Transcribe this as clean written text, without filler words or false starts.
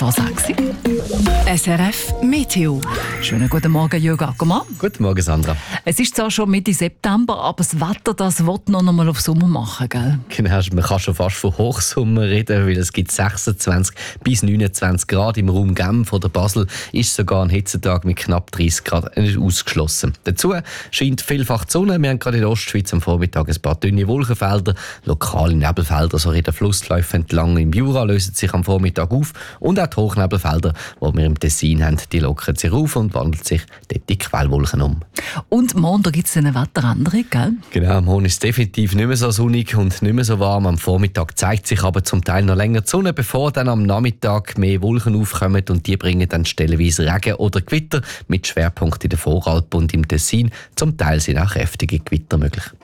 vor 6 Uhr. SRF Meteo. Schönen guten Morgen, Jürgen Ackermann. Guten Morgen, Sandra. Es ist zwar schon Mitte September, aber das Wetter das will noch einmal auf Sommer machen, gell? Genau, man kann schon fast von Hochsommer reden, weil es gibt 26 bis 29 Grad im Raum Genf oder Basel. Ist sogar ein Hitzetag mit knapp 30 Grad nicht ausgeschlossen. Dazu scheint vielfach die Sonne. Wir haben gerade in der Ostschweiz am Vormittag ein paar dünne Wolkenfelder, lokale Nebelfelder, so in den Flussläufen entlang im Jura lösen sich am Vormittag auf und auch die Hochnebelfelder, die wir im Tessin haben, die lockern sich auf und wandeln sich dort in Quellwolken um. Und morgen gibt es eine Wetteränderung, gell? Genau, morgen ist es definitiv nicht mehr so sonnig und nicht mehr so warm. Am Vormittag zeigt sich aber zum Teil noch länger die Sonne, bevor dann am Nachmittag mehr Wolken aufkommen und die bringen dann stellenweise Regen oder Gewitter mit Schwerpunkt in der Voralpen und im Tessin. Zum Teil sind auch kräftige Gewitter möglich.